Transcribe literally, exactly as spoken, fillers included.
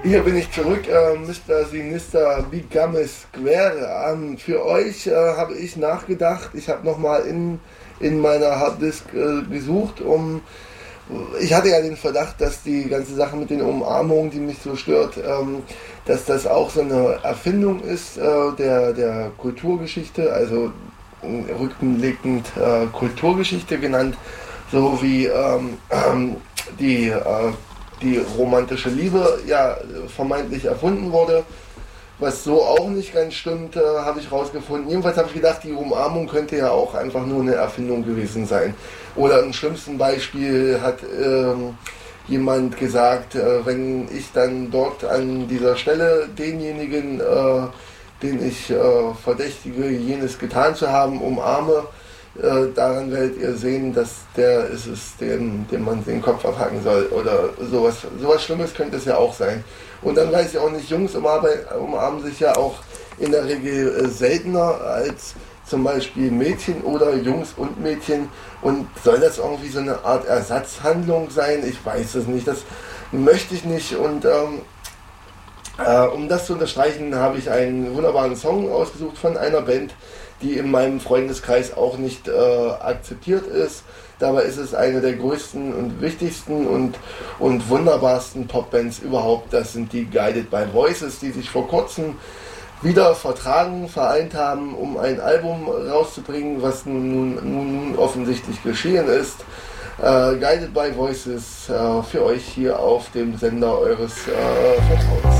Hier bin ich zurück, äh, Mister Sinister Become Square. Ähm, für euch äh, habe ich nachgedacht, ich habe nochmal in, in meiner Harddisk äh, gesucht, um ich hatte ja den Verdacht, dass die ganze Sache mit den Umarmungen, die mich so stört, ähm, dass das auch so eine Erfindung ist äh, der, der Kulturgeschichte, also rückblickend äh, Kulturgeschichte genannt, so wie ähm, ähm, die, äh, die romantische Liebe ja vermeintlich erfunden wurde. Was so auch nicht ganz stimmt, äh, habe ich rausgefunden. Jedenfalls habe ich gedacht, die Umarmung könnte ja auch einfach nur eine Erfindung gewesen sein. Oder im schlimmsten Beispiel hat ähm, jemand gesagt, äh, wenn ich dann dort an dieser Stelle denjenigen, äh, den ich äh, verdächtige, jenes getan zu haben, umarme, äh, daran werdet ihr sehen, dass der ist es, dem, dem man den Kopf abhacken soll. Oder sowas, sowas Schlimmes könnte es ja auch sein. Und dann weiß ich auch nicht, Jungs umarmen, umarmen sich ja auch in der Regel äh, seltener als zum Beispiel Mädchen oder Jungs und Mädchen. Und soll das irgendwie so eine Art Ersatzhandlung sein? Ich weiß es nicht, das möchte ich nicht. Und ähm, äh, um das zu unterstreichen, habe ich einen wunderbaren Song ausgesucht von einer Band, die in meinem Freundeskreis auch nicht äh, akzeptiert ist. Dabei ist es eine der größten und wichtigsten und, und wunderbarsten Popbands überhaupt. Das sind die Guided by Voices, die sich vor kurzem wieder vertragen, vereint haben, um ein Album rauszubringen, was nun, nun offensichtlich geschehen ist. Äh, Guided by Voices äh, für euch hier auf dem Sender eures äh, Vertrauens.